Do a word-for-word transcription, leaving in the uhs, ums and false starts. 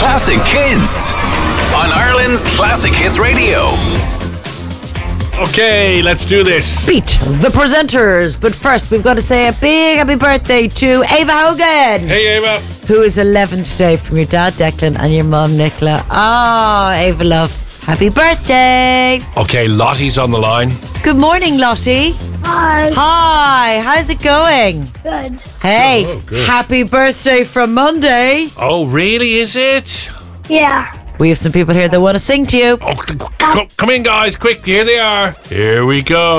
Classic Kids on Ireland's Classic Hits Radio. Okay, let's do this. Beat the presenters. But first, we've got to say a big happy birthday to Ava Hogan. Hey, Ava. Who is eleven today, from your dad, Declan, and your mum, Nicola. Ah, oh, Ava, love. Happy birthday. Okay, Lottie's on the line. Good morning, Lottie. Hi. Hi, how's it going? Good. Hey, Oh, good. happy birthday from Monday. Oh, really, is it? Yeah. We have some people here that want to sing to you. Oh, c- c- come in, guys, quick. Here they are. Here we go.